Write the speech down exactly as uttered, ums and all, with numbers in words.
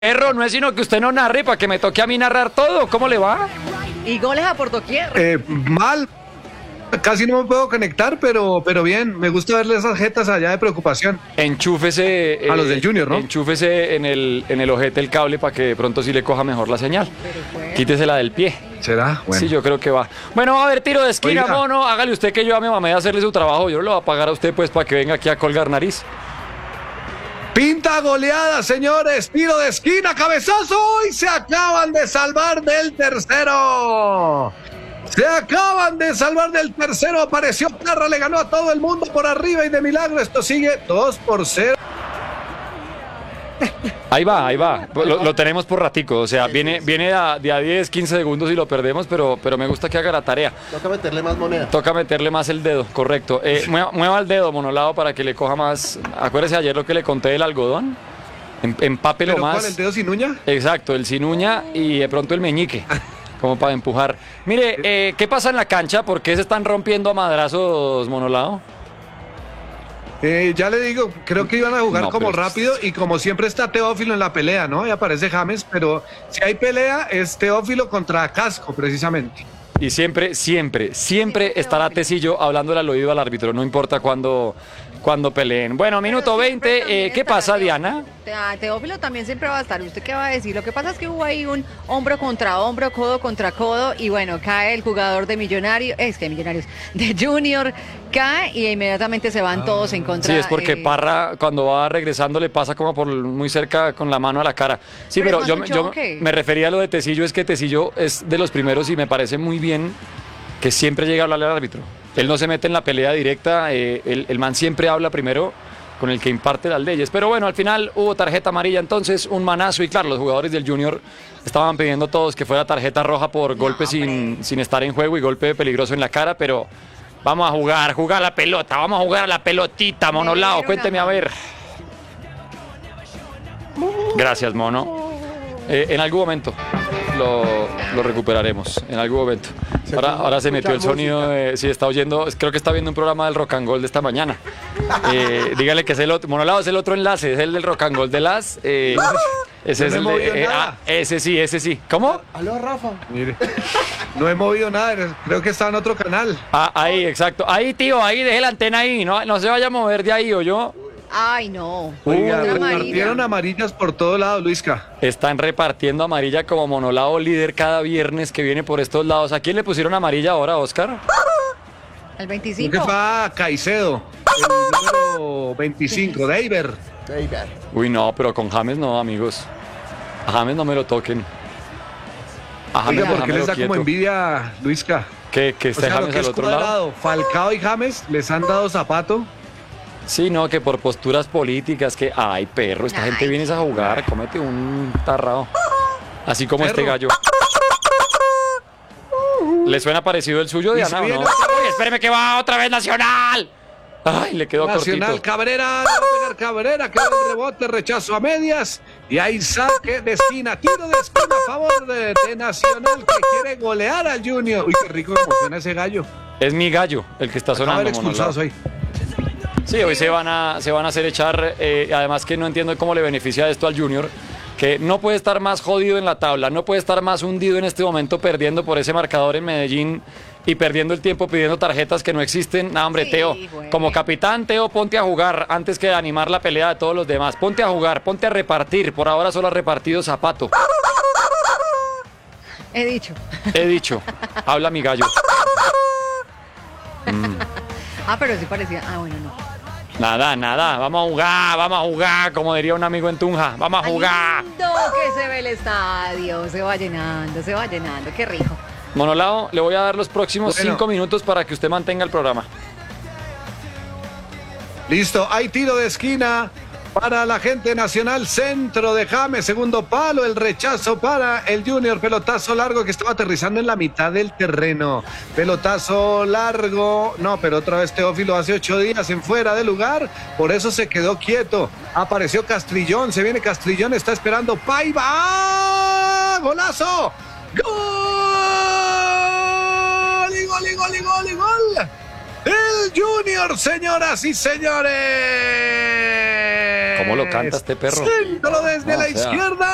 Perro, no es sino que usted no narre para que me toque a mí narrar todo. ¿Cómo le va? Y goles a por doquier. Eh, mal, casi no me puedo conectar, pero, pero bien, me gusta verle esas jetas allá de preocupación. Enchúfese. A los del Junior, ¿no? Enchúfese en el, en el ojete el cable para que de pronto sí le coja mejor la señal. Quítese la del pie. ¿Será? Bueno. Sí, yo creo que va. Bueno, a ver, tiro de esquina, Oiga. mono. Hágale usted que yo a mi mamá de hacerle su trabajo. Yo lo voy a pagar a usted, pues, para que venga aquí a colgar nariz. Pinta goleada, señores. Tiro de esquina, cabezazo. Y se acaban de salvar del tercero. Se acaban de salvar del tercero. Apareció Parra, le ganó a todo el mundo por arriba y de milagro. Esto sigue dos por cero. Ahí va, ahí va. Lo, lo tenemos por ratico. O sea, viene, viene a, de a diez, quince segundos y lo perdemos, pero, pero me gusta que haga la tarea. Toca meterle más moneda. Toca meterle más el dedo, correcto. Eh, mueva, mueva el dedo, monolado, para que le coja más. Acuérdese ayer lo que le conté del algodón. Em- Empápelo ¿Pero más. cuál, el dedo sin uña? Exacto, el sin uña y de pronto el meñique. Como para empujar. Mire, eh, ¿qué pasa en la cancha? ¿Por qué se están rompiendo a madrazos, monolado? Eh, ya le digo, creo que iban a jugar No, como pero- rápido y como siempre está Teófilo en la pelea, ¿no? Y aparece James, pero si hay pelea es Teófilo contra Casco, precisamente. Y siempre, siempre, siempre estará Tecillo hablándole al oído al árbitro, no importa cuándo, cuándo peleen. Bueno, minuto veinte, eh, ¿qué pasa, Diana? Ah, Teófilo también siempre va a estar. ¿Usted qué va a decir? Lo que pasa es que hubo ahí un hombro contra hombro, codo contra codo, y bueno, cae el jugador de Millonarios, es que Millonarios, de Junior, cae y inmediatamente se van todos en contra. Sí, es porque eh, Parra cuando va regresando le pasa como por muy cerca con la mano a la cara. Sí, Pero pero, es yo, más un yo choque. me refería a lo de Tecillo, es que Tecillo es de los primeros y me parece muy bien que siempre llega a hablarle al árbitro. Él no se mete en la pelea directa, eh, el, el man siempre habla primero con el que imparte las leyes. Pero bueno, al final hubo tarjeta amarilla, entonces un manazo y claro, los jugadores del Junior estaban pidiendo todos que fuera tarjeta roja por golpe sin, sin estar en juego y golpe peligroso en la cara, pero vamos a jugar, jugar a la pelota, vamos a jugar a la pelotita, monolao, dieron cuénteme a una ver. Gracias, mono. Eh, en algún momento lo, lo recuperaremos, en algún momento. Ahora, ahora se metió el sonido, de, sí, está oyendo, creo que está viendo un programa del Rock and Gold de esta mañana. Eh, dígale que es el otro, monolado es el otro enlace, es el del Rock and Gold de las. Eh, ese es No el me he de, movido eh, nada. ah, ese sí, ese sí. ¿Cómo? Aló, Rafa. Mire, no he movido nada, creo que está en otro canal. Ah, ahí, exacto. Ahí, tío, ahí, deje la antena ahí, no, no se vaya a mover de ahí, o yo. Ay, no. Oiga, Una amarilla. repartieron amarillas por todo lado, Luisca. Están repartiendo amarilla como monolado líder cada viernes que viene por estos lados. ¿A quién le pusieron amarilla ahora, Oscar? El Creo veinticinco. que fue a Caicedo, el número veinticinco, Deiber. David. Uy, no, pero con James no, amigos. A James no me lo toquen. A James Oiga, ¿por qué déjamelo les da como quieto. envidia, Luisca? Que, que O esté sea, lo James que al es otro lado. cuadrado, Falcao y James les han dado zapato. Sí, no, que por posturas políticas, que, ay, perro, esta Ay. gente viene a jugar, cómete un tarrado. Así como este Perro. gallo. ¿Le suena parecido el suyo, Y Diana, se o no? viene otra Uy, espéreme que va otra vez Nacional. Ay, le quedó Nacional, cortito. Cabrera, le va a pegar Cabrera, queda el rebote, rechazo a medias. Y ahí saque de esquina, tiro de esquina a favor de, de Nacional que quiere golear al Junior. Uy, qué rico como suena ese gallo. Es mi gallo el que está Acaba de haber sonando, expulsados monolao. hoy. Sí, hoy se van a, se van a hacer echar, eh, además que no entiendo cómo le beneficia esto al Junior, que no puede estar más jodido en la tabla, no puede estar más hundido en este momento perdiendo por ese marcador en Medellín y perdiendo el tiempo pidiendo tarjetas que no existen. No, hombre, Sí, Teo, bueno. como capitán, Teo, ponte a jugar antes que animar la pelea de todos los demás. Ponte a jugar, ponte a repartir, por ahora solo ha repartido zapato. He dicho. He dicho, habla mi gallo. Ah, pero sí parecía. Ah, bueno, no. Nada, nada, vamos a jugar, vamos a jugar, como diría un amigo en Tunja, vamos a Ay, jugar. lindo que se ve el estadio. Se va llenando, se va llenando. Qué rico. Monolao, le voy a dar los próximos Bueno. cinco minutos para que usted mantenga el programa. Listo, hay tiro de esquina para la gente nacional, centro de James, segundo palo, el rechazo para el Junior, pelotazo largo que estaba aterrizando en la mitad del terreno, pelotazo largo, no, pero otra vez Teófilo hace ocho días en fuera de lugar, por eso se quedó quieto, apareció Castrillón, se viene Castrillón, está esperando Paiva, ¡ah! ¡Golazo! ¡Gol! ¡Y gol, y gol, y gol, y gol! El Junior, señoras y señores. ¿Cómo lo canta este perro? Centro desde No, la o sea. izquierda.